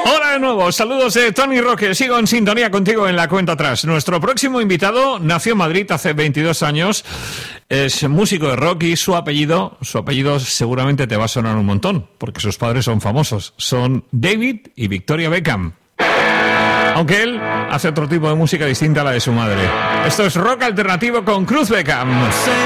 Hola de nuevo, saludos de Tony Roque. Sigo en sintonía contigo en la cuenta atrás. Nuestro próximo invitado nació en Madrid hace 22 años. Es músico de rock y su apellido seguramente te va a sonar un montón, porque sus padres son famosos. Son David y Victoria Beckham. Aunque él hace otro tipo de música distinta a la de su madre. Esto es rock alternativo con Cruz Beckham.